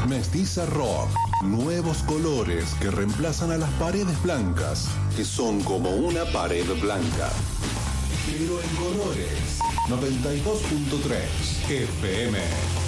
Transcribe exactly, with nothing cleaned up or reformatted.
Mestiza Rock. Nuevos colores que reemplazan a las paredes blancas, que son como una pared blanca. Pero en colores. noventa y dos punto tres F M.